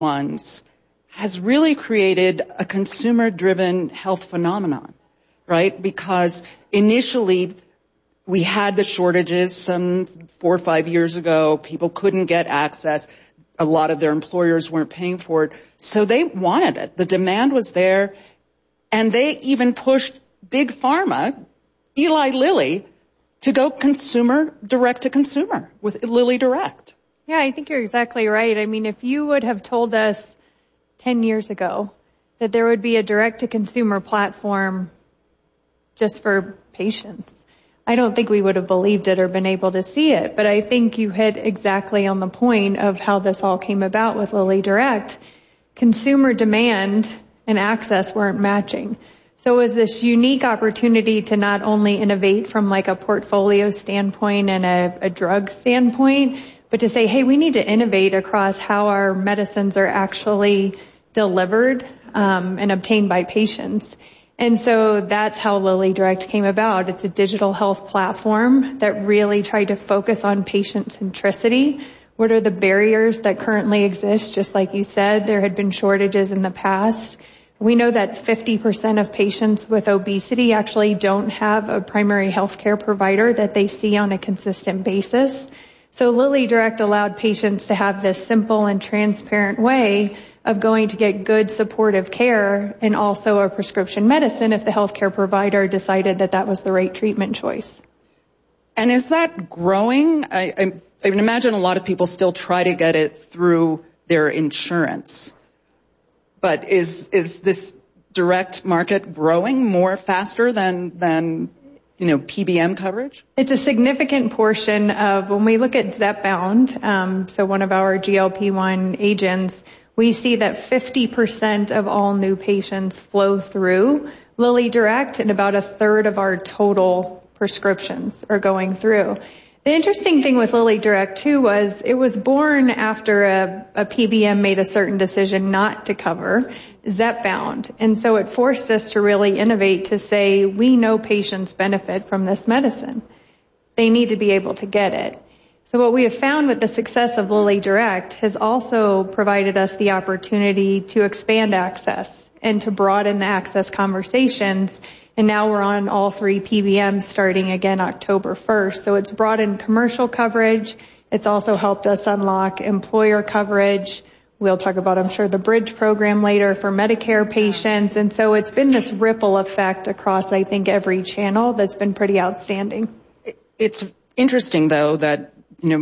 ones has really created a consumer-driven health phenomenon, right? Because initially we had the shortages some 4 or 5 years ago. People couldn't get access. A lot of their employers weren't paying for it. So they wanted it. The demand was there. And they even pushed Big Pharma, Eli Lilly, to go direct to consumer with Lilly Direct. Yeah, I think you're exactly right. I mean, if you would have told us 10 years ago that there would be a direct-to-consumer platform just for patients, I don't think we would have believed it or been able to see it. But I think you hit exactly on the point of how this all came about with Lilly Direct. Consumer demand and access weren't matching. So it was this unique opportunity to not only innovate from like a portfolio standpoint and a drug standpoint, but to say, hey, we need to innovate across how our medicines are actually delivered and obtained by patients. And so that's how Lilly Direct came about. It's a digital health platform that really tried to focus on patient centricity. What are the barriers that currently exist? Just like you said, there had been shortages in the past. We know that 50% of patients with obesity actually don't have a primary health care provider that they see on a consistent basis. So Lilly Direct allowed patients to have this simple and transparent way of going to get good supportive care and also a prescription medicine if the healthcare provider decided that that was the right treatment choice. And is that growing? I imagine a lot of people still try to get it through their insurance. But is this direct market growing more faster than PBM coverage? It's a significant portion of, when we look at Zepbound, so one of our GLP-1 agents, we see that 50% of all new patients flow through Lilly Direct, and about a third of our total prescriptions are going through. The interesting thing with Lilly Direct, too, was it was born after a PBM made a certain decision not to cover Zepbound. And so it forced us to really innovate to say, we know patients benefit from this medicine. They need to be able to get it. So what we have found with the success of Lilly Direct has also provided us the opportunity to expand access and to broaden the access conversations. And now we're on all 3 PBMs starting again October 1st. So it's broadened commercial coverage. It's also helped us unlock employer coverage. We'll talk about, I'm sure, the Bridge program later for Medicare patients. And so it's been this ripple effect across, I think, every channel that's been pretty outstanding. It's interesting, though, that,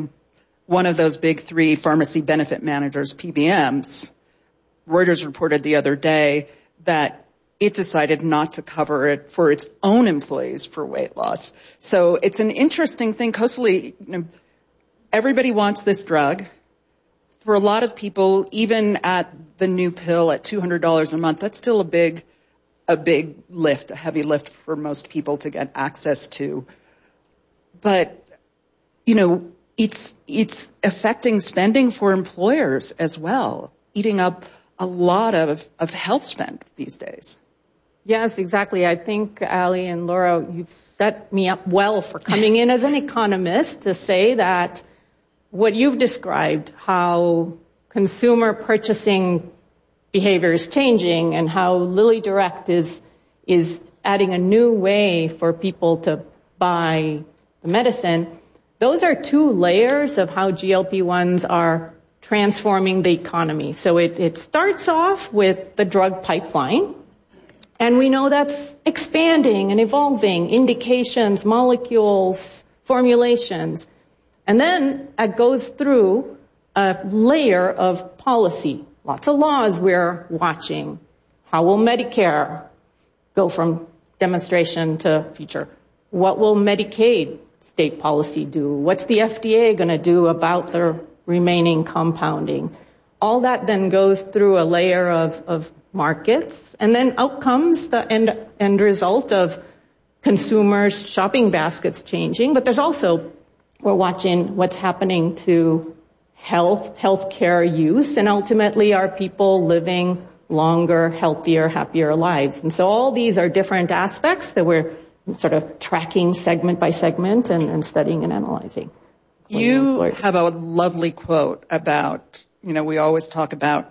one of those big 3 pharmacy benefit managers, PBMs, Reuters reported the other day that it decided not to cover it for its own employees for weight loss. So it's an interesting thing. Coastally, everybody wants this drug. For a lot of people, even at the new pill at $200 a month, that's still a big lift, a heavy lift for most people to get access to. But, it's affecting spending for employers as well, eating up a lot of health spend these days. Yes, exactly. I think, Ali and Laura, you've set me up well for coming in as an economist to say that what you've described, how consumer purchasing behavior is changing and how Lilly Direct is adding a new way for people to buy the medicine, those are 2 layers of how GLP-1s are transforming the economy. So it starts off with the drug pipeline, and we know that's expanding and evolving, indications, molecules, formulations. And then it goes through a layer of policy. Lots of laws we're watching. How will Medicare go from demonstration to future? What will Medicaid state policy do? What's the FDA going to do about the remaining compounding? All that then goes through a layer of markets, and then out comes the end result of consumers' shopping baskets changing. But there's also, we're watching what's happening to healthcare use, and ultimately are people living longer, healthier, happier lives. And so all these are different aspects that we're sort of tracking segment by segment and studying and analyzing. You have a lovely quote about, we always talk about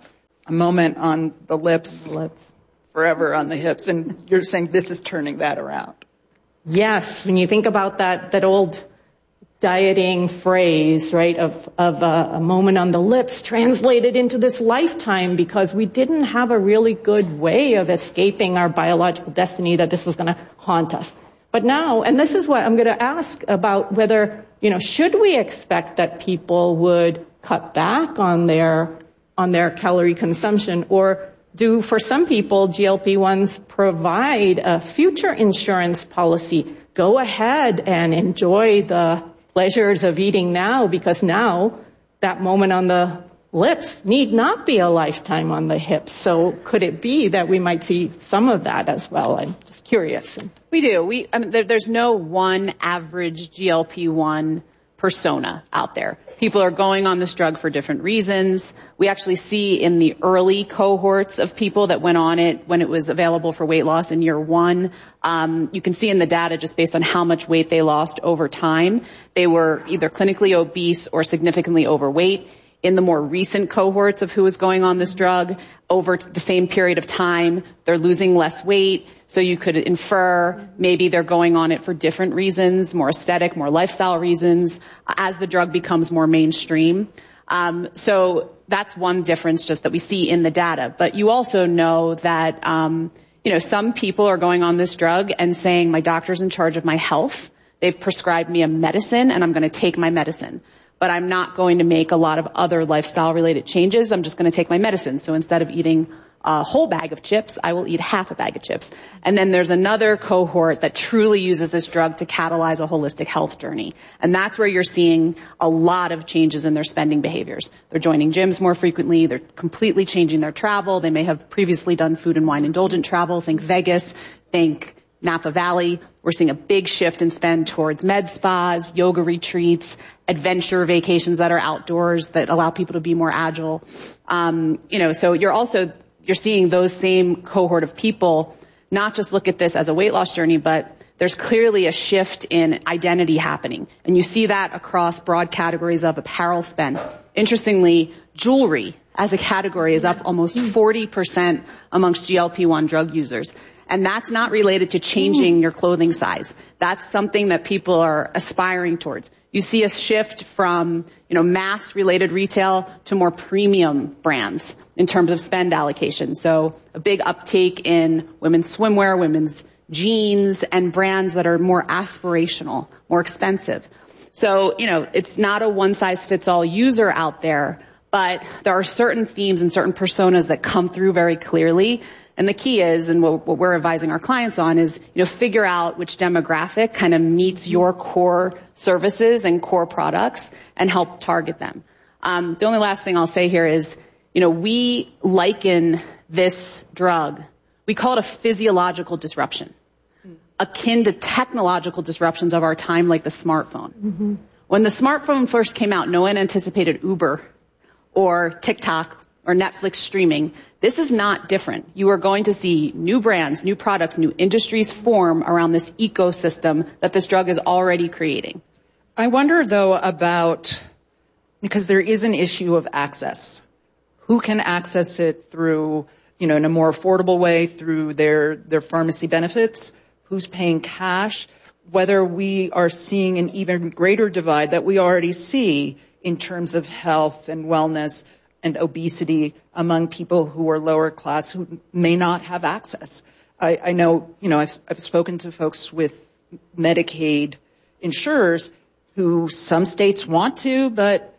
a moment on the lips, forever on the hips. And you're saying this is turning that around. Yes, when you think about that old dieting phrase, right, of a moment on the lips translated into this lifetime because we didn't have a really good way of escaping our biological destiny that this was going to haunt us. But now, and this is what I'm going to ask about whether, should we expect that people would cut back on their calorie consumption, or do, for some people, GLP-1s provide a future insurance policy? Go ahead and enjoy the pleasures of eating now, because now that moment on the lips need not be a lifetime on the hips. So could it be that we might see some of that as well? I'm just curious. We do. There's no one average GLP-1 persona out there. People are going on this drug for different reasons. We actually see in the early cohorts of people that went on it when it was available for weight loss in year 1, you can see in the data just based on how much weight they lost over time. They were either clinically obese or significantly overweight. In the more recent cohorts of who is going on this drug, over the same period of time, they're losing less weight. So you could infer maybe they're going on it for different reasons, more aesthetic, more lifestyle reasons, as the drug becomes more mainstream. So that's one difference just that we see in the data. But you also know that, some people are going on this drug and saying, my doctor's in charge of my health. They've prescribed me a medicine and I'm going to take my medicine. But I'm not going to make a lot of other lifestyle-related changes. I'm just going to take my medicine. So instead of eating a whole bag of chips, I will eat half a bag of chips. And then there's another cohort that truly uses this drug to catalyze a holistic health journey. And that's where you're seeing a lot of changes in their spending behaviors. They're joining gyms more frequently. They're completely changing their travel. They may have previously done food and wine indulgent travel. Think Vegas. Think Napa Valley. We're seeing a big shift in spend towards med spas, yoga retreats, adventure vacations that are outdoors that allow people to be more agile. So you're seeing those same cohort of people not just look at this as a weight loss journey, but there's clearly a shift in identity happening. And you see that across broad categories of apparel spend. Interestingly, jewelry as a category is up almost 40% amongst GLP-1 drug users. And that's not related to changing your clothing size. That's something that people are aspiring towards. You see a shift from, mass-related retail to more premium brands in terms of spend allocation. So a big uptake in women's swimwear, women's jeans, and brands that are more aspirational, more expensive. So, it's not a one-size-fits-all user out there, but there are certain themes and certain personas that come through very clearly. And the key is, and what we're advising our clients on is, figure out which demographic kind of meets your core services and core products and help target them. The only last thing I'll say here is, we liken this drug, we call it a physiological disruption, akin to technological disruptions of our time like the smartphone. Mm-hmm. When the smartphone first came out, no one anticipated Uber or TikTok or Netflix streaming. This is not different. You are going to see new brands, new products, new industries form around this ecosystem that this drug is already creating. I wonder, though, because there is an issue of access. Who can access it through, in a more affordable way through their pharmacy benefits? Who's paying cash? Whether we are seeing an even greater divide that we already see in terms of health and wellness and obesity among people who are lower class who may not have access. I know, I've spoken to folks with Medicaid insurers who some states want to, but,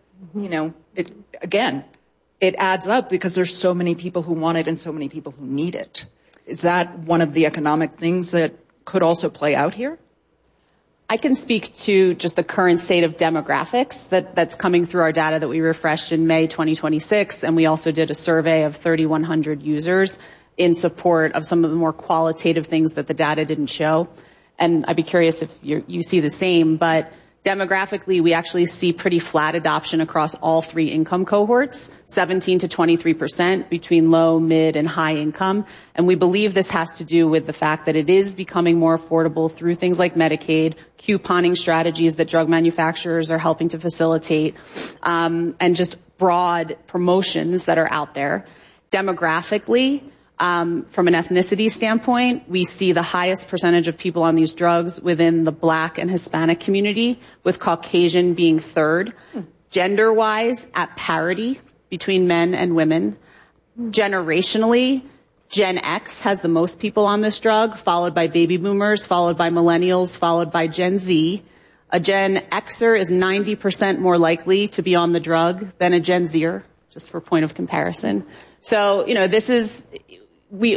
it adds up because there's so many people who want it and so many people who need it. Is that one of the economic things that could also play out here? I can speak to just the current state of demographics that's coming through our data that we refreshed in May 2026, and we also did a survey of 3,100 users in support of some of the more qualitative things that the data didn't show. And I'd be curious if you see the same, but demographically, we actually see pretty flat adoption across all three income cohorts, 17 to 23% between low, mid, and high income. And we believe this has to do with the fact that it is becoming more affordable through things like Medicaid, couponing strategies that drug manufacturers are helping to facilitate, and just broad promotions that are out there. Demographically, from an ethnicity standpoint, we see the highest percentage of people on these drugs within the Black and Hispanic community, with Caucasian being third. Gender-wise, at parity between men and women. Generationally, Gen X has the most people on this drug, followed by baby boomers, followed by millennials, followed by Gen Z. A Gen Xer is 90% more likely to be on the drug than a Gen Zer, just for point of comparison. So, this is, we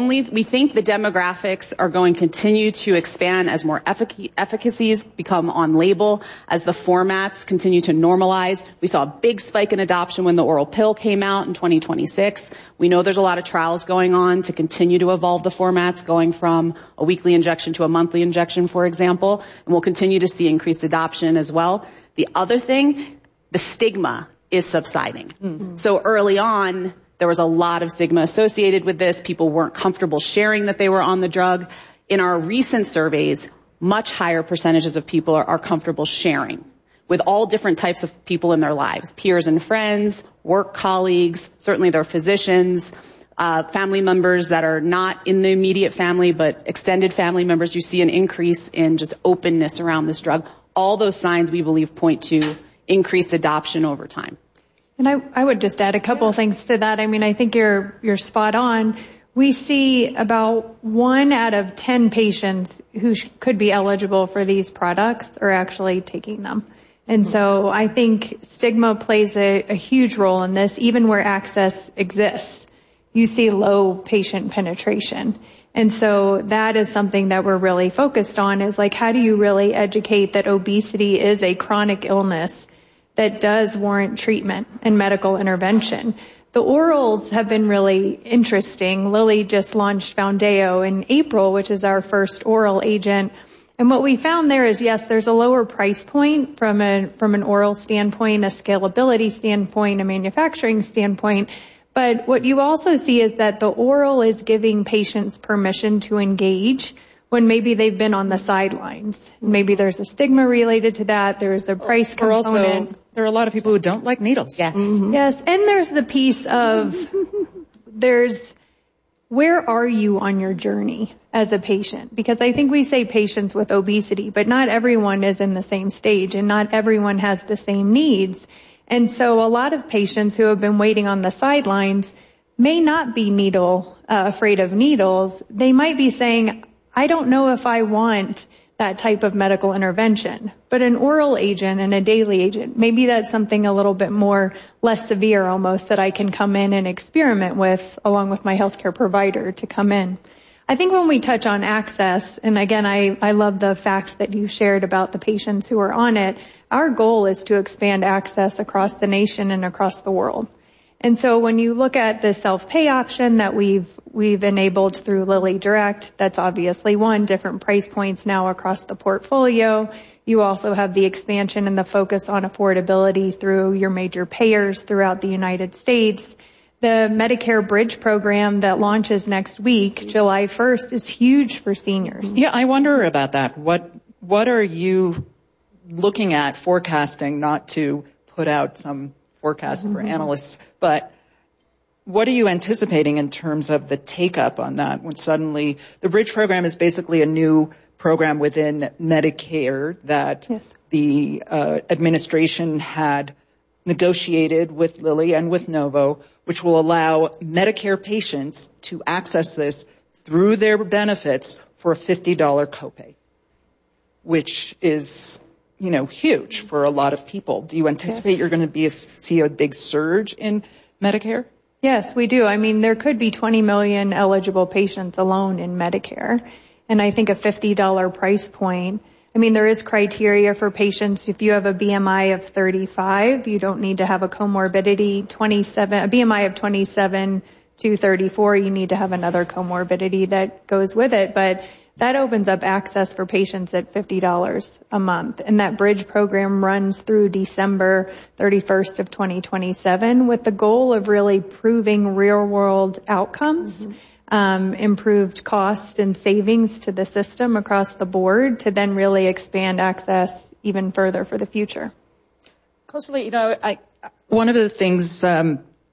think the demographics are going to continue to expand as more efficacies become on label, as the formats continue to normalize. We saw a big spike in adoption when the oral pill came out in 2026. We know there's a lot of trials going on to continue to evolve the formats, going from a weekly injection to a monthly injection, for example, and we'll continue to see increased adoption as well. The other thing, the stigma is subsiding. Mm-hmm. So early on, there was a lot of stigma associated with this. People weren't comfortable sharing that they were on the drug. In our recent surveys, much higher percentages of people are comfortable sharing with all different types of people in their lives, peers and friends, work colleagues, certainly their physicians, family members that are not in the immediate family, but extended family members. You see an increase in just openness around this drug. All those signs, we believe, point to increased adoption over time. And I would just add a couple of things to that. I mean, I think you're spot on. We see about 1 out of 10 patients who could be eligible for these products are actually taking them. And so I think stigma plays a huge role in this, even where access exists. You see low patient penetration. And so that is something that we're really focused on, is like, how do you really educate that obesity is a chronic illness that does warrant treatment and medical intervention? The orals have been really interesting. Lilly just launched Foundayo in April, which is our first oral agent. And what we found there is, yes, there's a lower price point from an oral standpoint, a scalability standpoint, a manufacturing standpoint. But what you also see is that the oral is giving patients permission to engage when maybe they've been on the sidelines. Maybe there's a stigma related to that. There's a price component. Also, there are a lot of people who don't like needles. Yes. Mm-hmm. Yes. And there's the piece of where are you on your journey as a patient? Because I think we say patients with obesity, but not everyone is in the same stage and not everyone has the same needs. And so a lot of patients who have been waiting on the sidelines may not be afraid of needles. They might be saying, I don't know if I want that type of medical intervention, but an oral agent and a daily agent, maybe that's something a little bit more less severe almost that I can come in and experiment with along with my healthcare provider to come in. I think when we touch on access, and again, I love the facts that you shared about the patients who are on it, our goal is to expand access across the nation and across the world. And so when you look at the self-pay option that we've enabled through Lilly Direct, that's obviously one, different price points now across the portfolio. You also have the expansion and the focus on affordability through your major payers throughout the United States. The Medicare Bridge program that launches next week, July 1st, is huge for seniors. Yeah, I wonder about that. What are you looking at forecasting, not to put out some forecast for analysts, but what are you anticipating in terms of the take-up on that when suddenly the Bridge program is basically a new program within Medicare that the administration had negotiated with Lilly and with Novo, which will allow Medicare patients to access this through their benefits for a $50 copay, which is huge for a lot of people. Do you anticipate you're going to see a big surge in Medicare? Yes, we do. I mean, there could be 20 million eligible patients alone in Medicare. And I think a $50 price point, I mean, there is criteria for patients. If you have a BMI of 35, you don't need to have a comorbidity. A BMI of 27 to 34, you need to have another comorbidity that goes with it. But that opens up access for patients at $50 a month. And that Bridge program runs through December 31st of 2027 with the goal of really proving real-world outcomes, improved cost and savings to the system across the board to then really expand access even further for the future. Kosali, one of the things I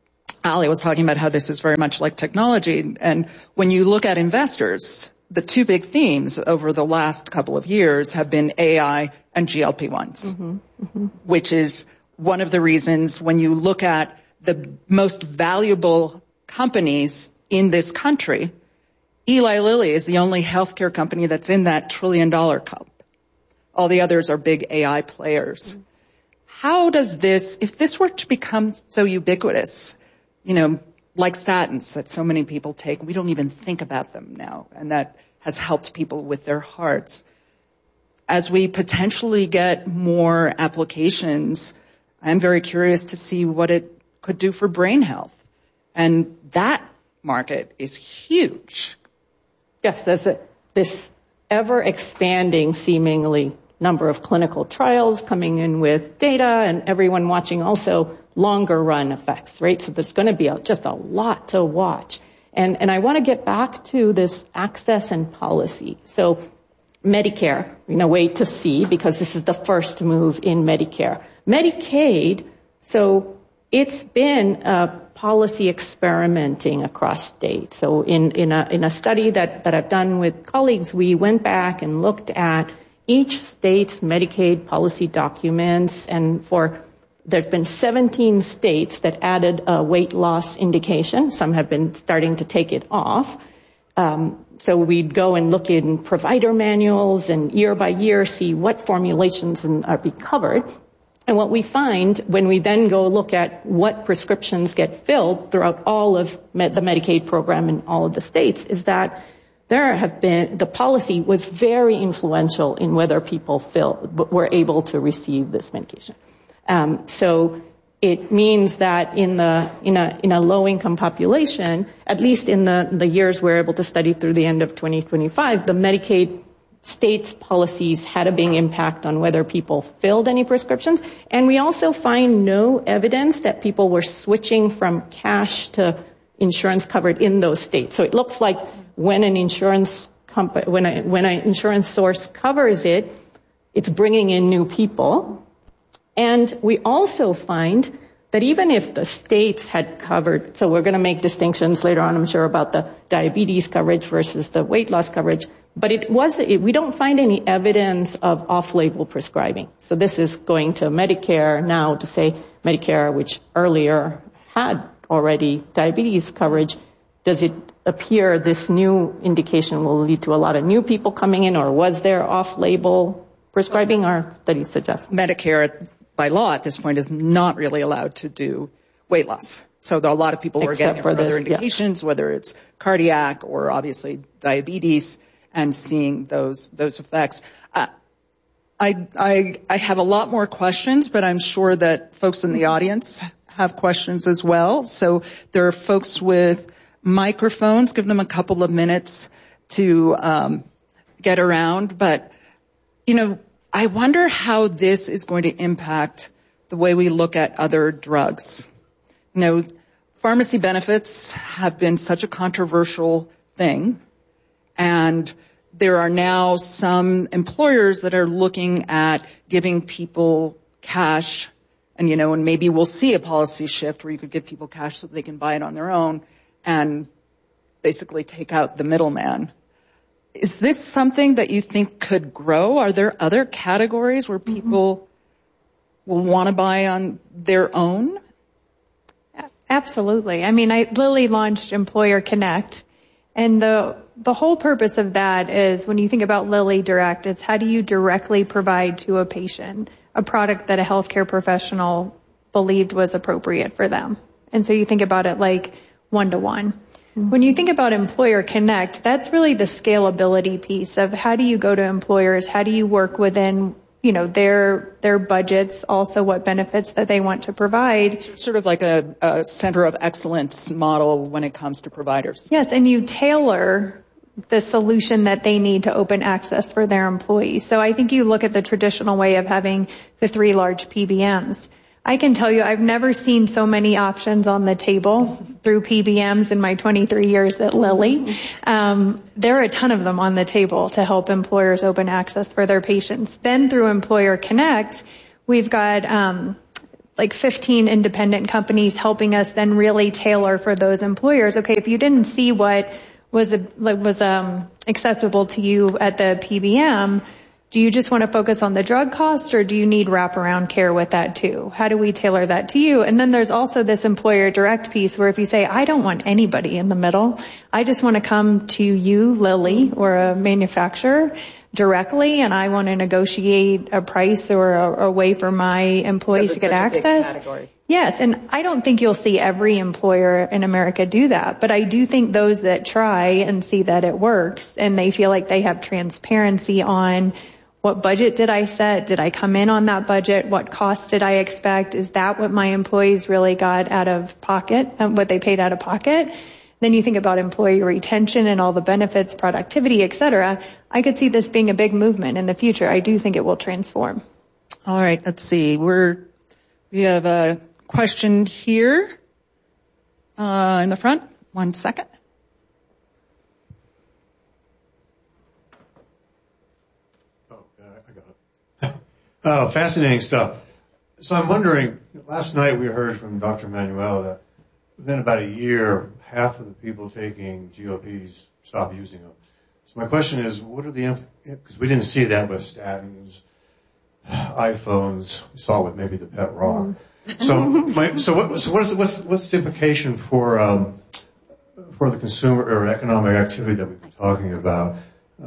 Ali was talking about how this is very much like technology. And when you look at investors, the two big themes over the last couple of years have been AI and GLP-1s, which is one of the reasons when you look at the most valuable companies in this country, Eli Lilly is the only healthcare company that's in that $1 trillion club. All the others are big AI players. How does this, if this were to become so ubiquitous, like statins that so many people take, we don't even think about them now, and that has helped people with their hearts. As we potentially get more applications, I'm very curious to see what it could do for brain health. And that market is huge. Yes, there's this ever-expanding, seemingly, number of clinical trials coming in with data, and everyone watching also longer-run effects, right? So there's going to be just a lot to watch. And I want to get back to this access and policy. So Medicare, wait to see, because this is the first move in Medicare. Medicaid, so it's been policy experimenting across states. So in a study that I've done with colleagues, we went back and looked at each state's Medicaid policy documents, and there's been 17 states that added a weight loss indication. Some have been starting to take it off. So we'd go and look in provider manuals and year by year see what formulations are being covered. And what we find when we then go look at what prescriptions get filled throughout all of the Medicaid program in all of the states is that the policy was very influential in whether people were able to receive this medication. So it means that in a low-income population, at least in the years we're able to study through the end of 2025, the Medicaid states' policies had a big impact on whether people filled any prescriptions. And we also find no evidence that people were switching from cash to insurance covered in those states. So it looks like when an insurance when an insurance source covers it, it's bringing in new people. And we also find that even if the states had covered, so we're going to make distinctions later on, I'm sure, about the diabetes coverage versus the weight loss coverage, but we don't find any evidence of off-label prescribing. So this is going to Medicare now to say Medicare, which earlier had already diabetes coverage, does it appear this new indication will lead to a lot of new people coming in, or was there off-label prescribing? Our studies suggest Medicare, by law at this point, is not really allowed to do weight loss. So there are a lot of people who are getting it for other indications, whether it's cardiac or obviously diabetes, and seeing those effects. I have a lot more questions, but I'm sure that folks in the audience have questions as well. So there are folks with microphones. Give them a couple of minutes to get around. But, I wonder how this is going to impact the way we look at other drugs. Pharmacy benefits have been such a controversial thing, and there are now some employers that are looking at giving people cash, and and maybe we'll see a policy shift where you could give people cash so they can buy it on their own and basically take out the middleman. Is this something that you think could grow? Are there other categories where people will want to buy on their own? Absolutely. Lilly launched Employer Connect, and the whole purpose of that is when you think about Lilly Direct, it's how do you directly provide to a patient a product that a healthcare professional believed was appropriate for them. And so you think about it like one-to-one. When you think about Employer Connect, that's really the scalability piece of how do you go to employers, how do you work within, their budgets, also what benefits that they want to provide. Sort of like a center of excellence model when it comes to providers. Yes, and you tailor the solution that they need to open access for their employees. So I think you look at the traditional way of having the 3 large PBMs. I can tell you I've never seen so many options on the table through PBMs in my 23 years at Lilly. There are a ton of them on the table to help employers open access for their patients. Then through Employer Connect, we've got like 15 independent companies helping us then really tailor for those employers. Okay, if you didn't see what was acceptable to you at the PBM, do you just want to focus on the drug cost, or do you need wraparound care with that too? How do we tailor that to you? And then there's also this employer direct piece where if you say, I don't want anybody in the middle, I just want to come to you, Lilly, or a manufacturer directly, and I want to negotiate a price or a way for my employees to get access. Yes, and I don't think you'll see every employer in America do that, but I do think those that try and see that it works and they feel like they have transparency on what budget did I set? Did I come in on that budget? What cost did I expect? Is that what my employees really got out of pocket, what they paid out of pocket? Then you think about employee retention and all the benefits, productivity, et cetera. I could see this being a big movement in the future. I do think it will transform. All right, let's see. We have a question here in the front. 1 second. Oh, fascinating stuff. So I'm wondering, last night we heard from Dr. Manuel that within about a year, half of the people taking GLPs stop using them. So my question is, what are the, because we didn't see that with statins, iPhones, we saw it with maybe the pet rock. What's the implication for the consumer or economic activity that we've been talking about?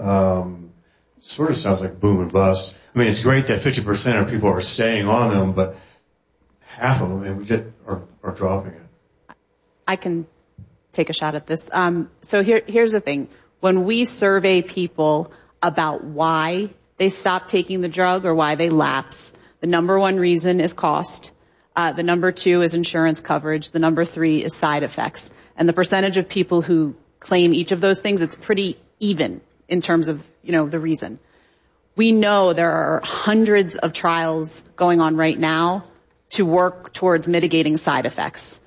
Sort of sounds like boom and bust. I mean, it's great that 50% of people are staying on them, but half of them are dropping it. I can take a shot at this. So here's the thing. When we survey people about why they stop taking the drug or why they lapse, the number one reason is cost. The number two is insurance coverage. The number three is side effects. And the percentage of people who claim each of those things, it's pretty even in terms of, the reason. We know there are hundreds of trials going on right now to work towards mitigating side effects.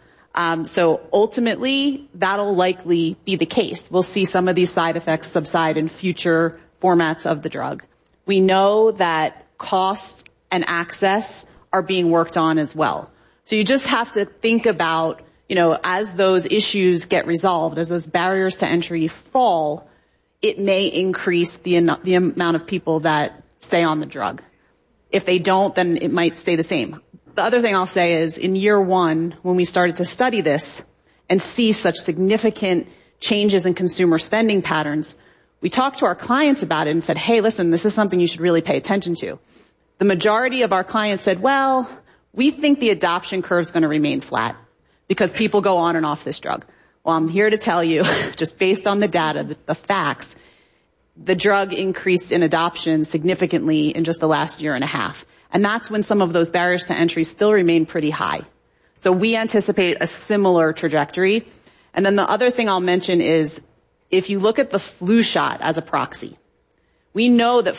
So ultimately, that'll likely be the case. We'll see some of these side effects subside in future formats of the drug. We know that costs and access are being worked on as well. So you just have to think about, as those issues get resolved, as those barriers to entry fall, it may increase the amount of people that stay on the drug. If they don't, then it might stay the same. The other thing I'll say is in year one, when we started to study this and see such significant changes in consumer spending patterns, we talked to our clients about it and said, hey, listen, this is something you should really pay attention to. The majority of our clients said, well, we think the adoption curve is going to remain flat because people go on and off this drug. Well, I'm here to tell you, just based on the data, the facts, the drug increased in adoption significantly in just the last year and a half. And that's when some of those barriers to entry still remain pretty high. So we anticipate a similar trajectory. And then the other thing I'll mention is if you look at the flu shot as a proxy, we know that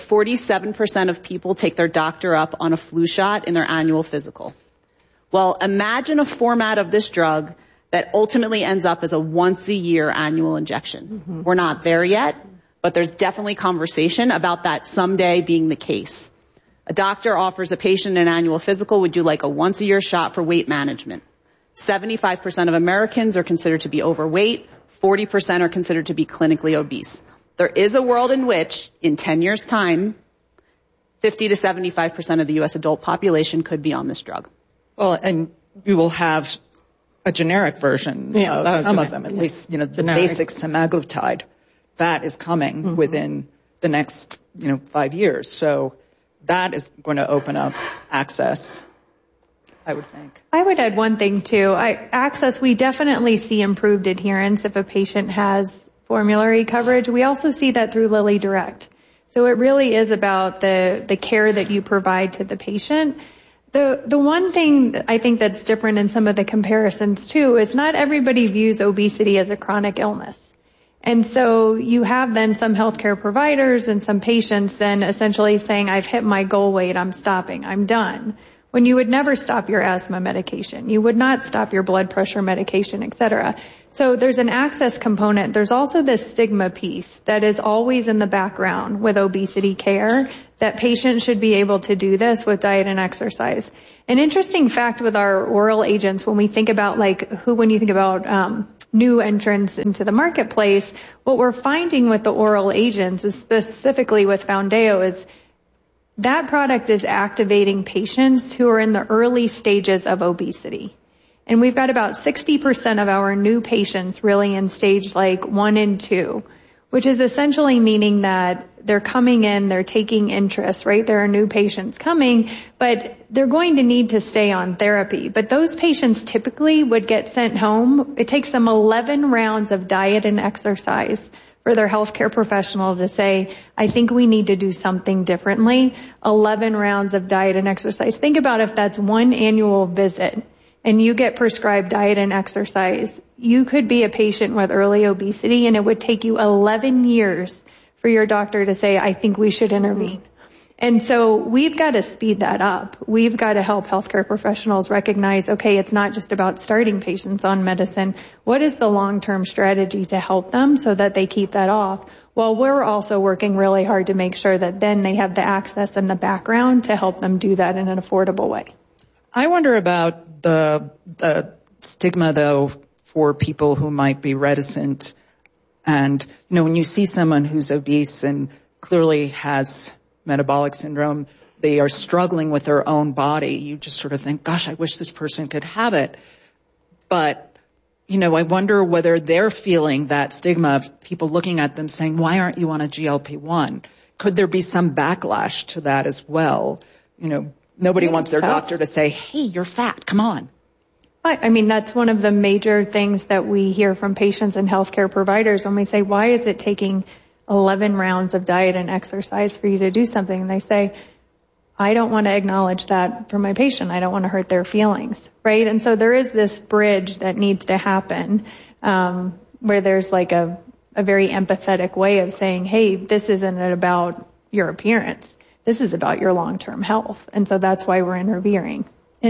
47% of people take their doctor up on a flu shot in their annual physical. Well, imagine a format of this drug that ultimately ends up as a once-a-year annual injection. Mm-hmm. We're not there yet, but there's definitely conversation about that someday being the case. A doctor offers a patient an annual physical, would you like a once-a-year shot for weight management? 75% of Americans are considered to be overweight. 40% are considered to be clinically obese. There is a world in which, in 10 years' time, 50 to 75% of the U.S. adult population could be on this drug. Well, and you will have a generic version of some of them, at least, the basic semaglutide. That is coming within the next, 5 years. So that is going to open up access, I would think. I would add one thing, too. Access, we definitely see improved adherence if a patient has formulary coverage. We also see that through Lilly Direct. So it really is about the care that you provide to the patient. The one thing I think that's different in some of the comparisons, too, is not everybody views obesity as a chronic illness. And so you have then some healthcare providers and some patients then essentially saying, I've hit my goal weight, I'm stopping, I'm done. When you would never stop your asthma medication, you would not stop your blood pressure medication, et cetera. So there's an access component. There's also this stigma piece that is always in the background with obesity care that patients should be able to do this with diet and exercise. An interesting fact with our oral agents, when we think about when you think about new entrants into the marketplace, what we're finding with the oral agents, is specifically with Foundayo, is that product is activating patients who are in the early stages of obesity. And we've got about 60% of our new patients really in stage 1 and 2, which is essentially meaning that they're coming in, they're taking interest, right? There are new patients coming, but they're going to need to stay on therapy. But those patients typically would get sent home. It takes them 11 rounds of diet and exercise for their healthcare professional to say, I think we need to do something differently. 11 rounds of diet and exercise. Think about if that's one annual visit and you get prescribed diet and exercise. You could be a patient with early obesity and it would take you 11 years for your doctor to say, I think we should intervene. And so we've got to speed that up. We've got to help healthcare professionals recognize, okay, it's not just about starting patients on medicine. What is the long-term strategy to help them so that they keep that off? Well, we're also working really hard to make sure that then they have the access and the background to help them do that in an affordable way. I wonder about the stigma, though, for people who might be reticent. And, when you see someone who's obese and clearly has metabolic syndrome, they are struggling with their own body. You just sort of think, gosh, I wish this person could have it. But, I wonder whether they're feeling that stigma of people looking at them saying, why aren't you on a GLP-1? Could there be some backlash to that as well? Nobody wants their doctor to say, hey, you're fat, come on. I mean, that's one of the major things that we hear from patients and healthcare providers when we say, why is it taking 11 rounds of diet and exercise for you to do something? And they say, I don't want to acknowledge that for my patient. I don't want to hurt their feelings, right? And so there is this bridge that needs to happen where there's a very empathetic way of saying, hey, this isn't about your appearance. This is about your long-term health. And so that's why we're intervening.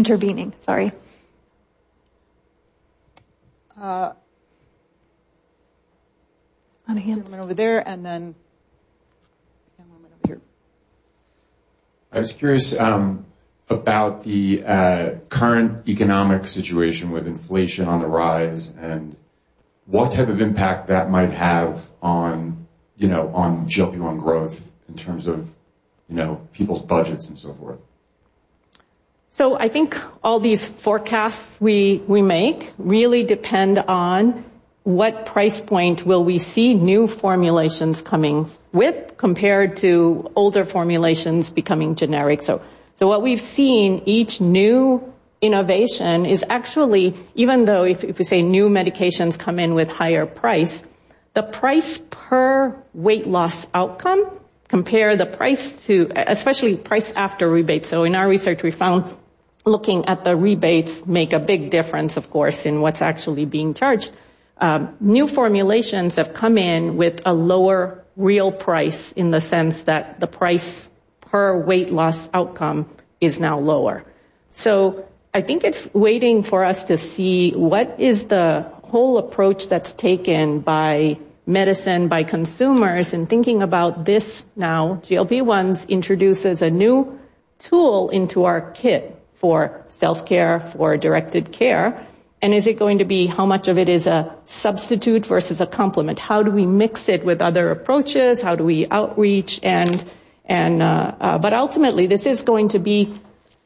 On a hand over there, and then young woman over here. I was curious about the current economic situation with inflation on the rise, and what type of impact that might have on GLP-1 growth in terms of people's budgets and so forth. So I think all these forecasts we make really depend on what price point will we see new formulations coming with compared to older formulations becoming generic. So what we've seen, each new innovation is actually, even though if we say new medications come in with higher price, the price per weight loss outcome, compare the price to, especially price after rebate. So in our research, we found looking at the rebates make a big difference, of course, in what's actually being charged. New formulations have come in with a lower real price in the sense that the price per weight loss outcome is now lower. So I think it's waiting for us to see what is the whole approach that's taken by medicine, by consumers, and thinking about this now. GLP-1s introduces a new tool into our kit for self-care, for directed care. And is it going to be how much of it is a substitute versus a complement? How do we mix it with other approaches? How do we outreach? But ultimately, this is going to be,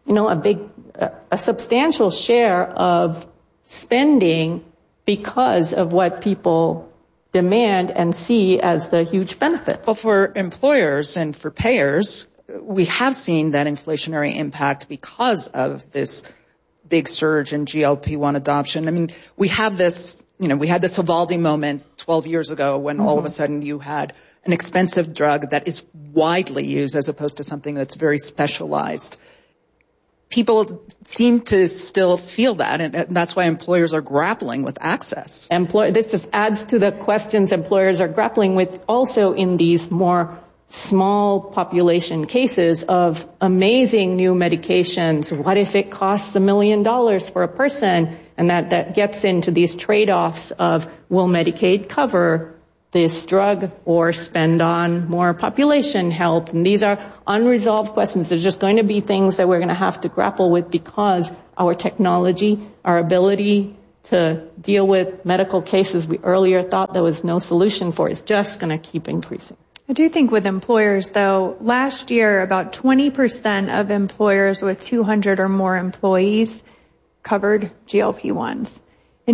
a substantial share of spending because of what people demand and see as the huge benefits. Well, for employers and for payers, we have seen that inflationary impact because of this big surge in GLP-1 adoption. I mean, we had this Sovaldi moment 12 years ago when all of a sudden you had an expensive drug that is widely used as opposed to something that's very specialized. People seem to still feel that, and that's why employers are grappling with access. This just adds to the questions employers are grappling with also in these more small population cases of amazing new medications. What if it costs $1 million for a person? And that gets into these trade-offs of, will Medicaid cover this drug or spend on more population health? And these are unresolved questions. They're just going to be things that we're going to have to grapple with because our technology, our ability to deal with medical cases we earlier thought there was no solution for is just going to keep increasing. I do think with employers, though, last year about 20% of employers with 200 or more employees covered GLP-1s. In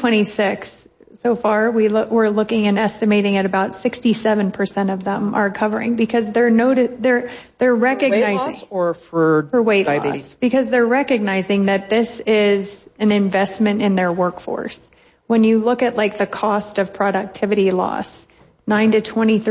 2026, so far, we're looking and estimating at about 67% of them are covering because they're recognizing weight loss or for weight diabetes? loss, because they're recognizing that this is an investment in their workforce. When you look at like the cost of productivity loss, 9 to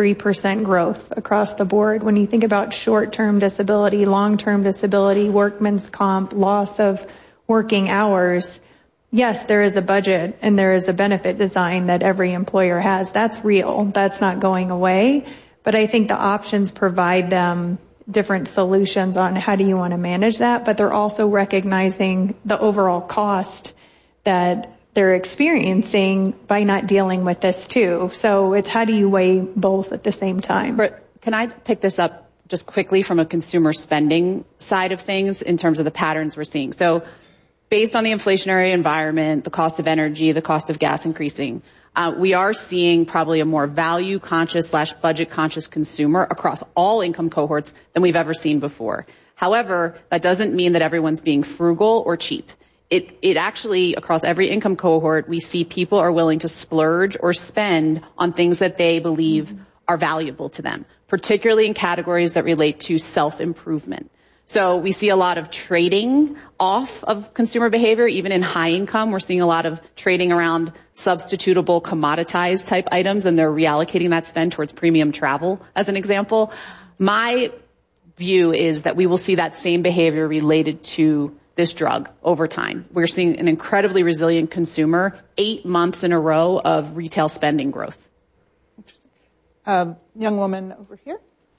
23% growth across the board. When you think about short-term disability, long-term disability, workman's comp, loss of working hours, yes, there is a budget and there is a benefit design that every employer has. That's real. That's not going away. But I think the options provide them different solutions on how do you want to manage that, but they're also recognizing the overall cost that they're experiencing by not dealing with this too. So it's how do you weigh both at the same time? Can I pick this up just quickly from a consumer spending side of things in terms of the patterns we're seeing? So based on the inflationary environment, the cost of energy, the cost of gas increasing, we are seeing probably a more value-conscious / budget-conscious consumer across all income cohorts than we've ever seen before. However, that doesn't mean that everyone's being frugal or cheap. It actually, across every income cohort, we see people are willing to splurge or spend on things that they believe are valuable to them, particularly in categories that relate to self-improvement. So we see a lot of trading off of consumer behavior, even in high income. We're seeing a lot of trading around substitutable, commoditized type items, and they're reallocating that spend towards premium travel, as an example. My view is that we will see that same behavior related to this drug over time. We're seeing an incredibly resilient consumer, 8 months in a row of retail spending growth. Interesting. Young woman over here.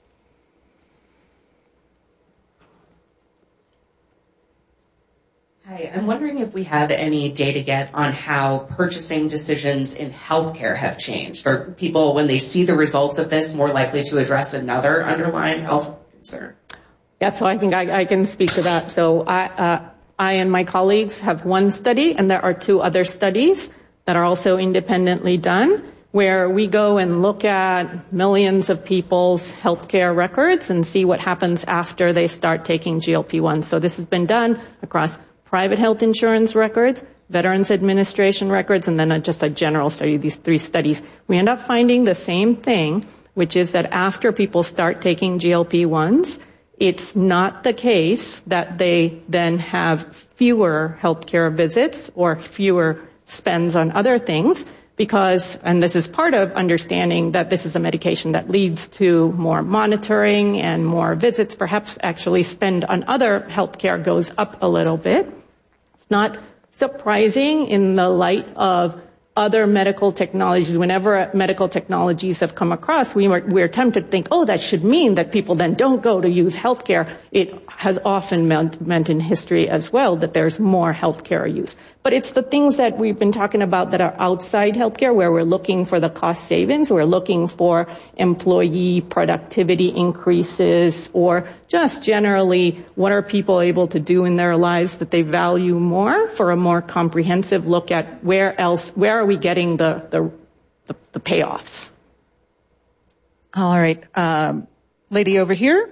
Hi, I'm wondering if we had any data yet on how purchasing decisions in healthcare have changed. Are people, when they see the results of this, more likely to address another underlying health concern? Yeah, so I think I can speak to that. So I and my colleagues have one study, and there are 2 other studies that are also independently done, where we go and look at millions of people's healthcare records and see what happens after they start taking GLP-1. So this has been done across private health insurance records, Veterans Administration records, and then just a general study, these 3 studies. We end up finding the same thing, which is that after people start taking GLP-1s, it's not the case that they then have fewer healthcare visits or fewer spends on other things because, and this is part of understanding that this is a medication that leads to more monitoring and more visits, perhaps actually spend on other healthcare goes up a little bit. It's not surprising in the light of other medical technologies. Whenever medical technologies have come across, we're tempted to think, oh, that should mean that people then don't go to use healthcare. It has often meant in history as well that there's more healthcare use. But it's the things that we've been talking about that are outside healthcare, where we're looking for the cost savings, we're looking for employee productivity increases, or just generally what are people able to do in their lives that they value more, for a more comprehensive look at where are we getting the payoffs. All right. Lady over here.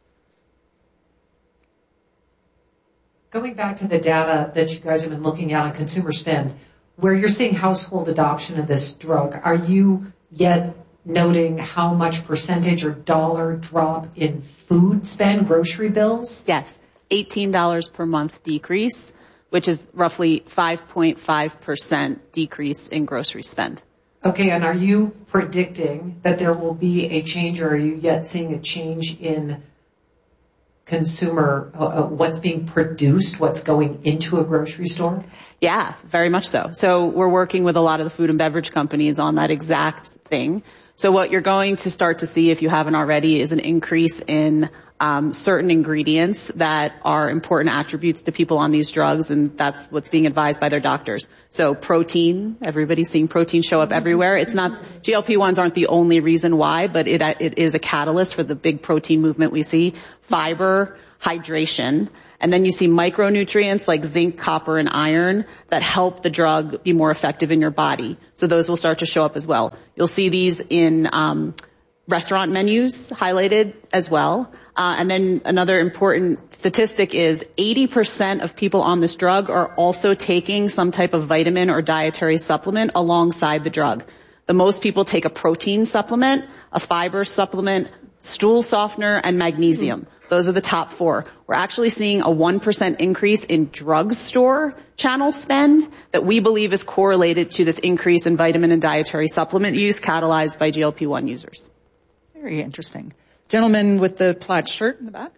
Going back to the data that you guys have been looking at on consumer spend, where you're seeing household adoption of this drug, are you yet noting how much percentage or dollar drop in food spend, grocery bills? Yes, $18 per month decrease, which is roughly 5.5% decrease in grocery spend. Okay, and are you predicting that there will be a change, or are you yet seeing a change in consumer, what's being produced, what's going into a grocery store? Yeah, very much so. So we're working with a lot of the food and beverage companies on that exact thing. So what you're going to start to see, if you haven't already, is an increase in certain ingredients that are important attributes to people on these drugs, and that's what's being advised by their doctors. So protein, everybody's seeing protein show up everywhere. It's not, GLP-1s aren't the only reason why, but it is a catalyst for the big protein movement we see. Fiber, hydration, and then you see micronutrients like zinc, copper, and iron that help the drug be more effective in your body. So those will start to show up as well. You'll see these in restaurant menus highlighted as well. And then another important statistic is 80% of people on this drug are also taking some type of vitamin or dietary supplement alongside the drug. The most people take a protein supplement, a fiber supplement, stool softener, and magnesium. Those are the top 4. We're actually seeing a 1% increase in drugstore channel spend that we believe is correlated to this increase in vitamin and dietary supplement use catalyzed by GLP-1 users. Very interesting. Gentleman with the plaid shirt in the back.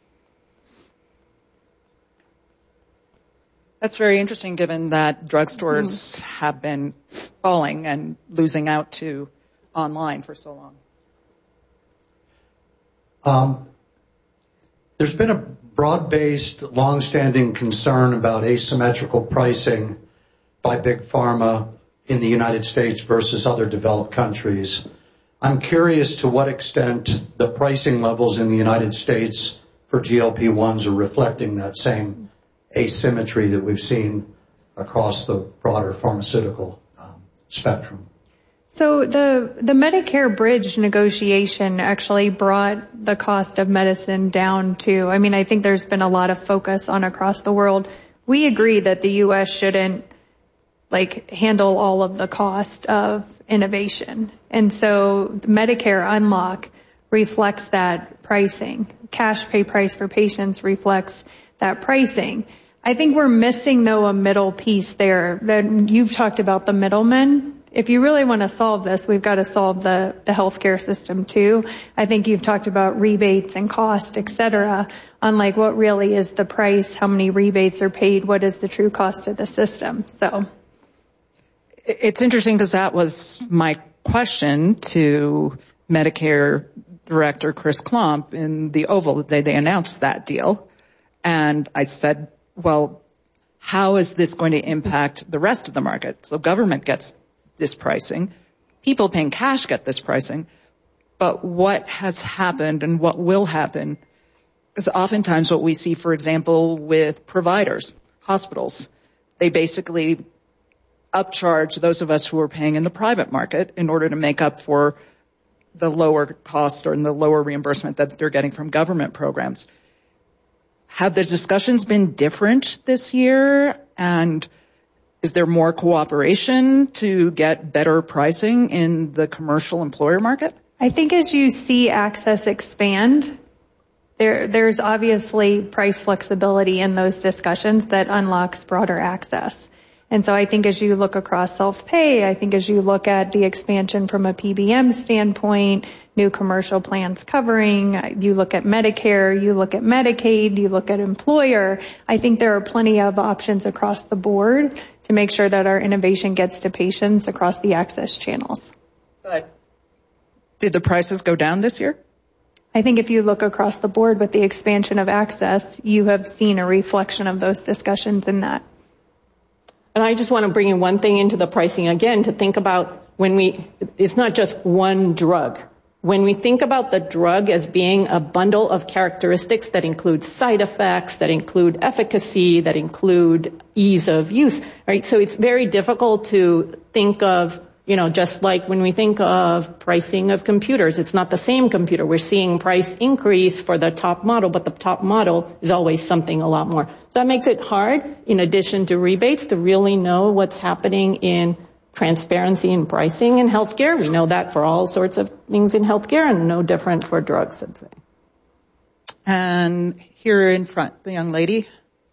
That's very interesting given that drugstores have been falling and losing out to online for so long. There's been a broad-based, long-standing concern about asymmetrical pricing by Big Pharma in the United States versus other developed countries. I'm curious to what extent the pricing levels in the United States for GLP-1s are reflecting that same asymmetry that we've seen across the broader pharmaceutical spectrum. So the Medicare bridge negotiation actually brought the cost of medicine down to, I think there's been a lot of focus on across the world. We agree that the U.S. shouldn't handle all of the cost of innovation. And so the Medicare unlock reflects that pricing. Cash pay price for patients reflects that pricing. I think we're missing, though, a middle piece there. That you've talked about the middlemen. If you really want to solve this, we've got to solve the healthcare system too. I think you've talked about rebates and cost, et cetera, on what really is the price, how many rebates are paid, what is the true cost of the system. So it's interesting because that was my question to Medicare Director Chris Klump in the Oval the day they announced that deal. And I said, well, how is this going to impact the rest of the market? So government gets this pricing. People paying cash get this pricing. But what has happened and what will happen is oftentimes what we see, for example, with providers, hospitals. They basically upcharge those of us who are paying in the private market in order to make up for the lower cost or the lower reimbursement that they're getting from government programs. Have the discussions been different this year? And is there more cooperation to get better pricing in the commercial employer market? I think as you see access expand, there's obviously price flexibility in those discussions that unlocks broader access. And so I think as you look across self-pay, I think as you look at the expansion from a PBM standpoint, new commercial plans covering, you look at Medicare, you look at Medicaid, you look at employer, I think there are plenty of options across the board to make sure that our innovation gets to patients across the access channels. But did the prices go down this year? I think if you look across the board with the expansion of access, you have seen a reflection of those discussions in that. And I just want to bring in one thing into the pricing again to think about it's not just one drug. When we think about the drug as being a bundle of characteristics that include side effects, that include efficacy, that include ease of use, right? So it's very difficult to think of, just like when we think of pricing of computers, it's not the same computer. We're seeing price increase for the top model, but the top model is always something a lot more. So that makes it hard, in addition to rebates, to really know what's happening in transparency in pricing in healthcare. We know that for all sorts of things in healthcare and no different for drugs, I'd say. And here in front, the young lady.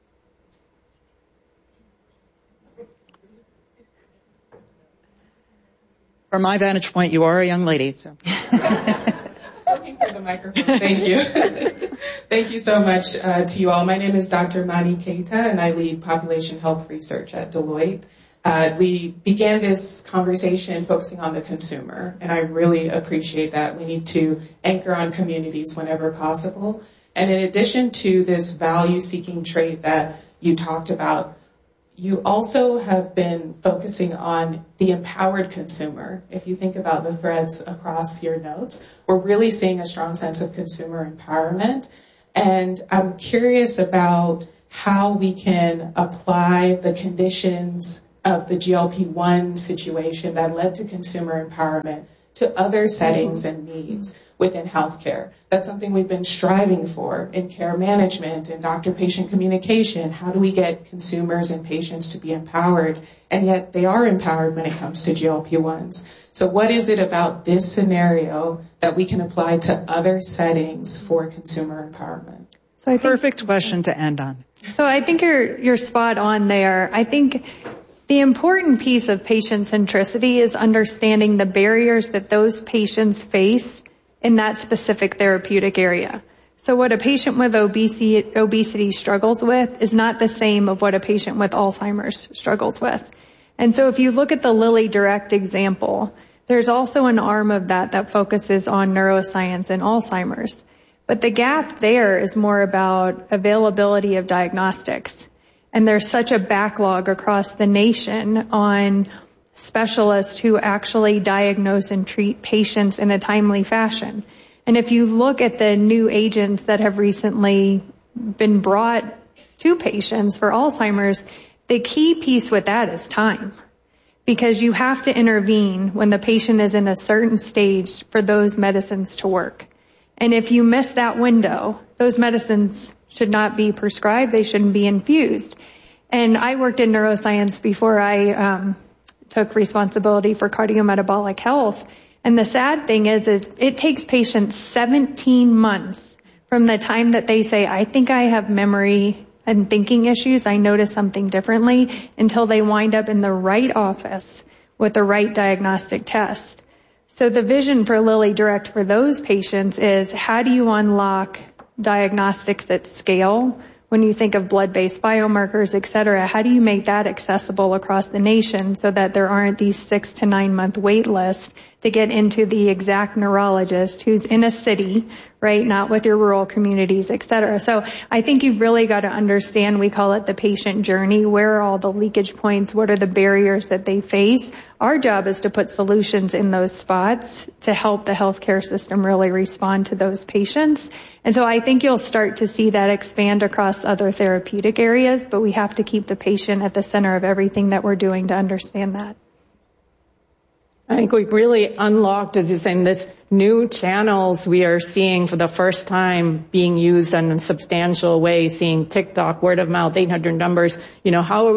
From my vantage point, you are a young lady, so. Looking for the microphone. Thank you. Thank you so much to you all. My name is Dr. Mani Keita, and I lead population health research at Deloitte. We began this conversation focusing on the consumer, and I really appreciate that. We need to anchor on communities whenever possible. And in addition to this value-seeking trait that you talked about, you also have been focusing on the empowered consumer. If you think about the threads across your notes, we're really seeing a strong sense of consumer empowerment. And I'm curious about how we can apply the conditions of the GLP-1 situation that led to consumer empowerment to other settings and needs within healthcare. That's something we've been striving for in care management and doctor-patient communication. How do we get consumers and patients to be empowered? And yet they are empowered when it comes to GLP-1s. So what is it about this scenario that we can apply to other settings for consumer empowerment? So perfect question to end on. So I think you're spot on there. I think the important piece of patient centricity is understanding the barriers that those patients face in that specific therapeutic area. So what a patient with obesity struggles with is not the same of what a patient with Alzheimer's struggles with. And so if you look at the LillyDirect example, there's also an arm of that focuses on neuroscience and Alzheimer's. But the gap there is more about availability of diagnostics. And there's such a backlog across the nation on specialists who actually diagnose and treat patients in a timely fashion. And if you look at the new agents that have recently been brought to patients for Alzheimer's, the key piece with that is time. Because you have to intervene when the patient is in a certain stage for those medicines to work. And if you miss that window, those medicines should not be prescribed. They shouldn't be infused. And I worked in neuroscience before I took responsibility for cardiometabolic health. And the sad thing is it takes patients 17 months from the time that they say, I think I have memory and thinking issues, I notice something differently, until they wind up in the right office with the right diagnostic test. So the vision for LillyDirect for those patients is, how do you unlock diagnostics at scale? When you think of blood-based biomarkers, et cetera, how do you make that accessible across the nation so that there aren't these 6 to 9 month wait lists to get into the exact neurologist who's in a city, right? Not with your rural communities, et cetera. So I think you've really got to understand, we call it the patient journey. Where are all the leakage points? What are the barriers that they face? Our job is to put solutions in those spots to help the healthcare system really respond to those patients. And so I think you'll start to see that expand across other therapeutic areas, but we have to keep the patient at the center of everything that we're doing to understand that. I think we've really unlocked, as you're saying, this new channels we are seeing for the first time being used in a substantial way, seeing TikTok, word of mouth, 800 numbers. How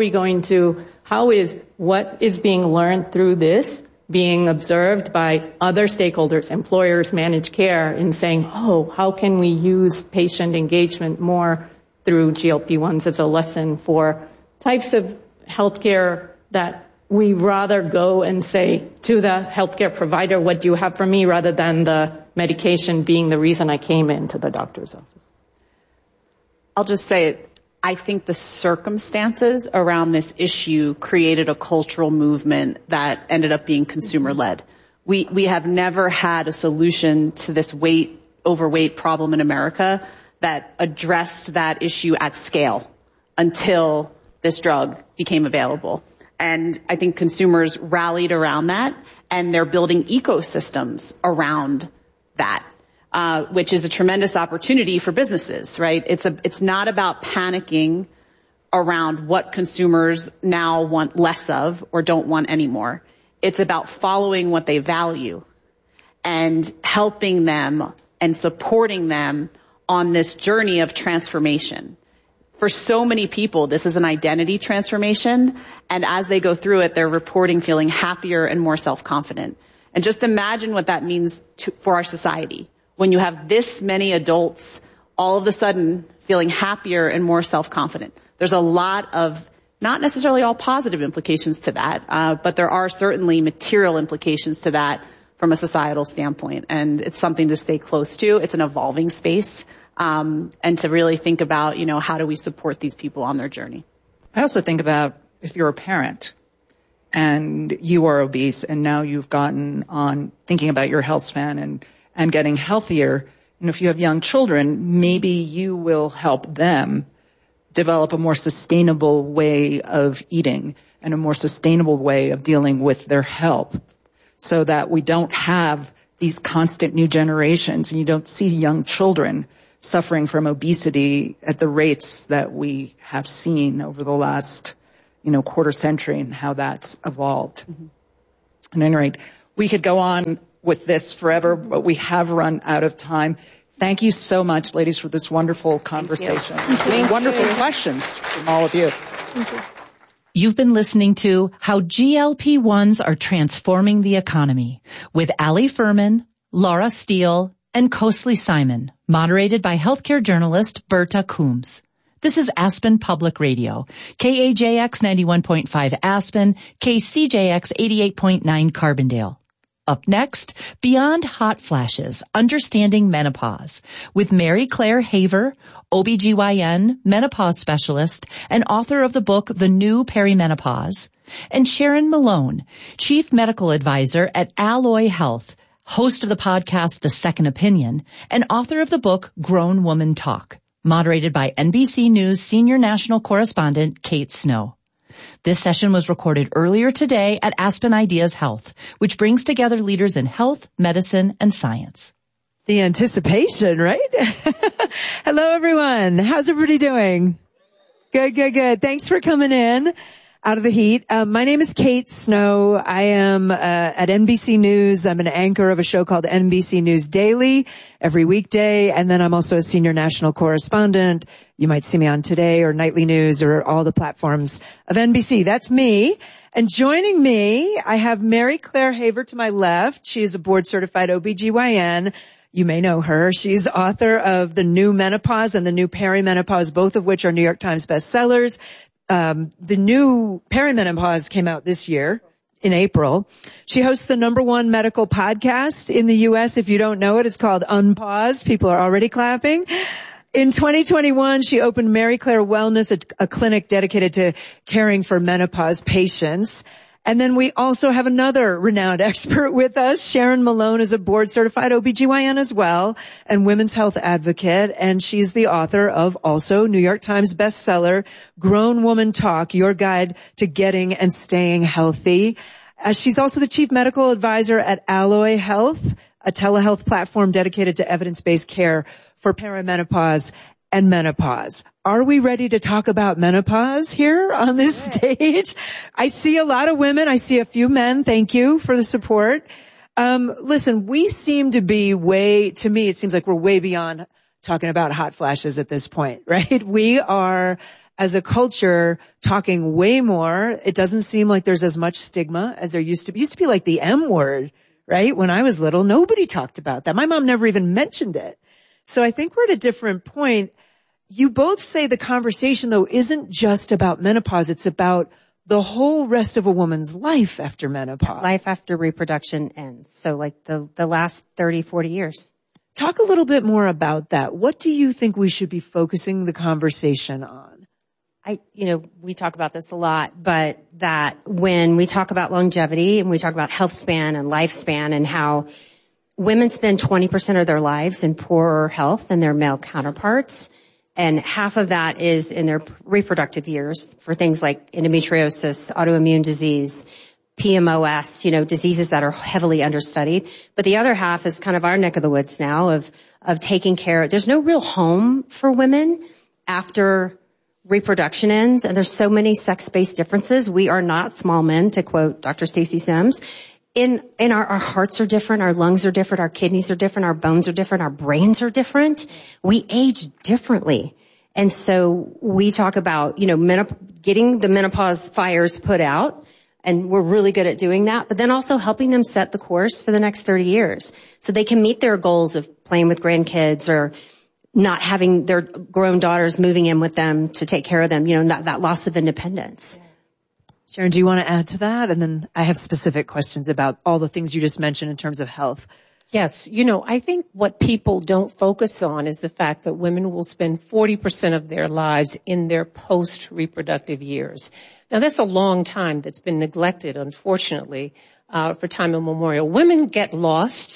is what is being learned through this being observed by other stakeholders, employers, managed care, in saying, how can we use patient engagement more through GLP-1s as a lesson for types of healthcare that we rather go and say to the healthcare provider, what do you have for me, rather than the medication being the reason I came into the doctor's office. I'll just say, I think the circumstances around this issue created a cultural movement that ended up being consumer-led. We have never had a solution to this overweight problem in America that addressed that issue at scale until this drug became available. And I think consumers rallied around that, and they're building ecosystems around that, which is a tremendous opportunity for businesses, right? It's not about panicking around what consumers now want less of or don't want anymore. It's about following what they value and helping them and supporting them on this journey of transformation. For so many people, this is an identity transformation, and as they go through it, they're reporting feeling happier and more self-confident. And just imagine what that means for our society. When you have this many adults all of a sudden feeling happier and more self-confident. There's a lot of, not necessarily all positive implications to that, but there are certainly material implications to that from a societal standpoint, and it's something to stay close to. It's an evolving space. And to really think about, how do we support these people on their journey? I also think about if you're a parent and you are obese and now you've gotten on thinking about your health span and getting healthier, And if you have young children, maybe you will help them develop a more sustainable way of eating and a more sustainable way of dealing with their health, so that we don't have these constant new generations and you don't see young children suffering from obesity at the rates that we have seen over the last, quarter century, and how that's evolved. Mm-hmm. At any rate, we could go on with this forever, but we have run out of time. Thank you so much, ladies, for this wonderful conversation. Wonderful questions from all of you. Thank you. You've been listening to How GLP-1s Are Transforming the Economy with Ali Furman, Laura Steele, and Kosli Simon, moderated by healthcare journalist Berta Coombs. This is Aspen Public Radio, KAJX 91.5 Aspen, KCJX 88.9 Carbondale. Up next, Beyond Hot Flashes, Understanding Menopause, with Mary Claire Haver, OBGYN, menopause specialist, and author of the book The New Perimenopause, and Sharon Malone, Chief Medical Advisor at Alloy Health, host of the podcast The Second Opinion, and author of the book Grown Woman Talk, moderated by NBC News senior national correspondent Kate Snow. This session was recorded earlier today at Aspen Ideas Health, which brings together leaders in health, medicine, and science. The anticipation, right? Hello, everyone. How's everybody doing? Good. Thanks for coming in out of the heat. My name is Kate Snow. I am at NBC News. I'm an anchor of a show called NBC News Daily every weekday, and then I'm also a senior national correspondent. You might see me on Today or Nightly News or all the platforms of NBC. That's me. And joining me, I have Mary Claire Haver to my left. She is a board-certified OBGYN. You may know her. She's author of The New Menopause and The New Perimenopause, both of which are New York Times bestsellers. The New Perimenopause came out this year in April. She hosts the #1 medical podcast in the U.S. If you don't know it, it's called Unpause. People are already clapping. In 2021, she opened Mary Claire Wellness, a clinic dedicated to caring for menopause patients. And then we also have another renowned expert with us. Sharon Malone is a board-certified OBGYN as well and women's health advocate. And she's the author of also New York Times bestseller, Grown Woman Talk, Your Guide to Getting and Staying Healthy. She's also the chief medical advisor at Alloy Health, a telehealth platform dedicated to evidence-based care for perimenopause and menopause. Are we ready to talk about menopause here on this stage? I see a lot of women. I see a few men. Thank you for the support. Listen, we seem to be to me, it seems like we're way beyond talking about hot flashes at this point, right? We are, as a culture, talking way more. It doesn't seem like there's as much stigma as there used to be. It used to be like the M word, right? When I was little, nobody talked about that. My mom never even mentioned it. So I think we're at a different point. You both say the conversation, though, isn't just about menopause. It's about the whole rest of a woman's life after menopause. Life after reproduction ends. So like the last 30, 40 years. Talk a little bit more about that. What do you think we should be focusing the conversation on? We talk about this a lot, but that when we talk about longevity and we talk about health span and lifespan and how women spend 20% of their lives in poorer health than their male counterparts, and half of that is in their reproductive years for things like endometriosis, autoimmune disease, PMOS, diseases that are heavily understudied. But the other half is kind of our neck of the woods now of taking care. There's no real home for women after reproduction ends, and there's so many sex-based differences. We are not small men, to quote Dr. Stacey Sims. Our hearts are different, our lungs are different, our kidneys are different, our bones are different, our brains are different. We age differently. And so we talk about, getting the menopause fires put out, and we're really good at doing that, but then also helping them set the course for the next 30 years so they can meet their goals of playing with grandkids or not having their grown daughters moving in with them to take care of them, that loss of independence. Sharon, do you want to add to that? And then I have specific questions about all the things you just mentioned in terms of health. Yes. I think what people don't focus on is the fact that women will spend 40% of their lives in their post-reproductive years. Now, that's a long time that's been neglected, unfortunately, for time immemorial. Women get lost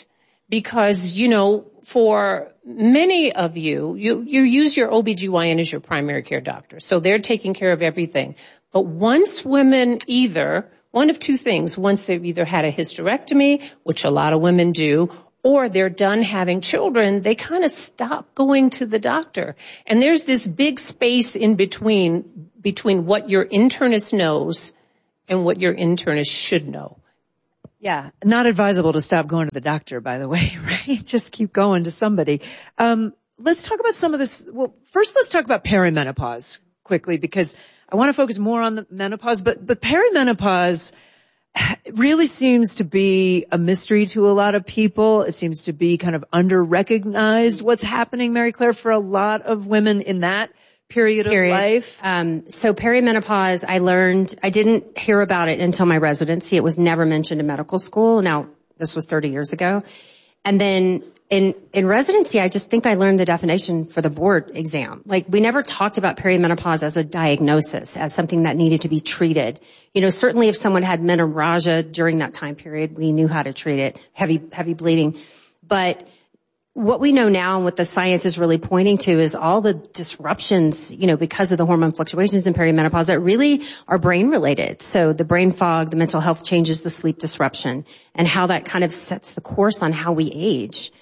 because, for many of you use your OBGYN as your primary care doctor. So they're taking care of everything. But once women one of two things, once they've either had a hysterectomy, which a lot of women do, or they're done having children, they kind of stop going to the doctor. And there's this big space in between what your internist knows and what your internist should know. Yeah, not advisable to stop going to the doctor, by the way, right? Just keep going to somebody. Let's talk about some of this. Well, first let's talk about perimenopause quickly, because I want to focus more on the menopause, but perimenopause really seems to be a mystery to a lot of people. It seems to be kind of under-recognized what's happening, Mary Claire, for a lot of women in that period of life. So perimenopause, I didn't hear about it until my residency. It was never mentioned in medical school. Now, this was 30 years ago. And then in residency, I just think I learned the definition for the board exam. Like, we never talked about perimenopause as a diagnosis, as something that needed to be treated. Certainly if someone had menorrhagia during that time period, we knew how to treat it, heavy bleeding. But what we know now and what the science is really pointing to is all the disruptions, because of the hormone fluctuations in perimenopause that really are brain related. So the brain fog, the mental health changes, the sleep disruption, and how that kind of sets the course on how we age,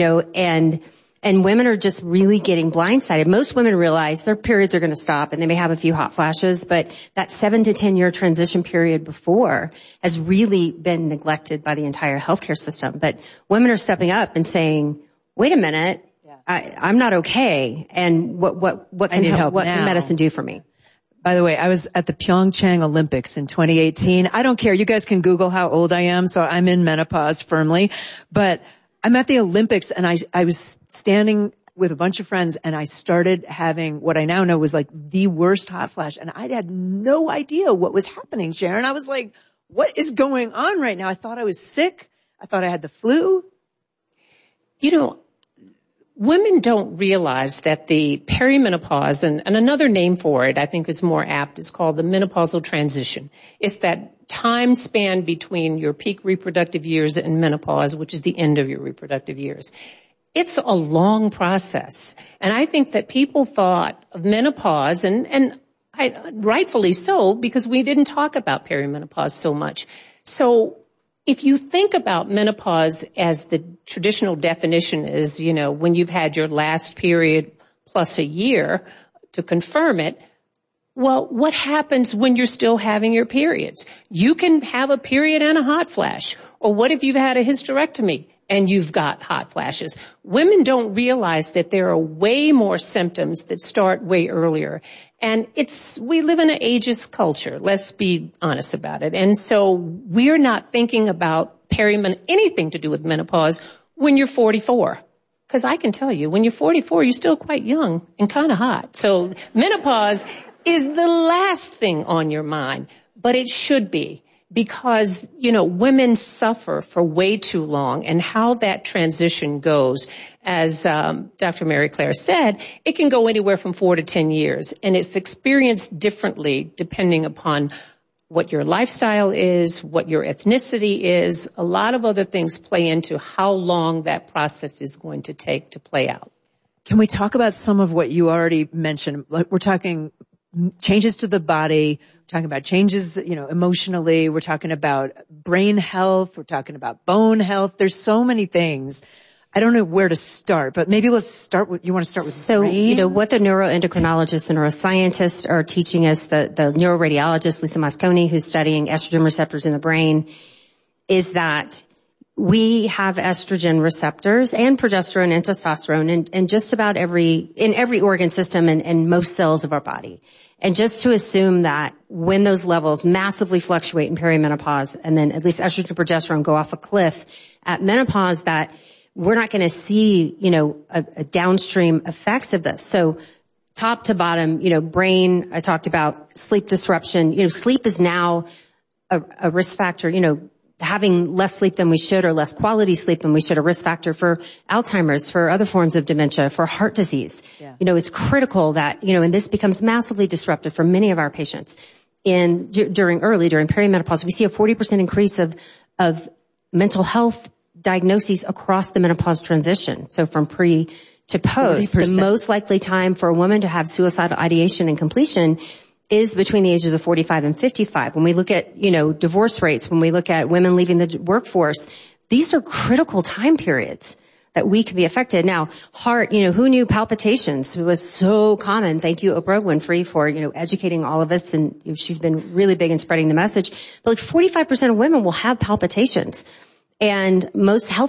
and women are just really getting blindsided. Most women realize their periods are going to stop and they may have a few hot flashes, but that 7 to 10 year transition period before has really been neglected by the entire healthcare system. But women are stepping up and saying, wait a minute, I'm not okay. And what can medicine do for me? By the way, I was at the Pyeongchang Olympics in 2018. I don't care. You guys can Google how old I am. So I'm in menopause firmly, but I'm at the Olympics and I was standing with a bunch of friends and I started having what I now know was like the worst hot flash. And I had no idea what was happening, Sharon. I was like, what is going on right now? I thought I was sick. I thought I had the flu. Women don't realize that the perimenopause, and another name for it I think is more apt, is called the menopausal transition. It's that time span between your peak reproductive years and menopause, which is the end of your reproductive years. It's a long process. And I think that people thought of menopause, and rightfully so, because we didn't talk about perimenopause so much. So if you think about menopause as the traditional definition is, when you've had your last period plus a year to confirm it, well, what happens when you're still having your periods? You can have a period and a hot flash. Or what if you've had a hysterectomy and you've got hot flashes? Women don't realize that there are way more symptoms that start way earlier. And we live in an ageist culture. Let's be honest about it. And so we're not thinking about anything to do with menopause when you're 44. Because I can tell you, when you're 44, you're still quite young and kind of hot. So menopause is the last thing on your mind, but it should be. Because, women suffer for way too long, and how that transition goes, as Dr. Mary Claire said, it can go anywhere from 4 to 10 years, and it's experienced differently depending upon what your lifestyle is, what your ethnicity is. A lot of other things play into how long that process is going to take to play out. Can we talk about some of what you already mentioned? We're talking changes to the body. We're talking about changes, emotionally. We're talking about brain health. We're talking about bone health. There's so many things. I don't know where to start, but maybe let's start with, you want to start with brain? So, what the neuroendocrinologists, the neuroscientists are teaching us, the neuroradiologist, Lisa Mosconi, who's studying estrogen receptors in the brain, is that we have estrogen receptors and progesterone and testosterone in just about in every organ system and most cells of our body. And just to assume that when those levels massively fluctuate in perimenopause, and then at least estrogen and progesterone go off a cliff at menopause, that we're not going to see, a downstream effects of this. So top to bottom, brain, I talked about sleep disruption. Sleep is now a risk factor, having less sleep than we should or less quality sleep than we should, a risk factor for Alzheimer's, for other forms of dementia, for heart disease. Yeah. It's critical that, and this becomes massively disruptive for many of our patients. During perimenopause, we see a 40% increase of mental health diagnoses across the menopause transition. So from pre to post, 40%. the most likely time for a woman to have suicidal ideation and completion is between the ages of 45 and 55. When we look at, divorce rates, when we look at women leaving the workforce, these are critical time periods that we can be affected. Now, heart, who knew palpitations was so common? Thank you, Oprah Winfrey, for, educating all of us. And she's been really big in spreading the message. But 45% of women will have palpitations. And most health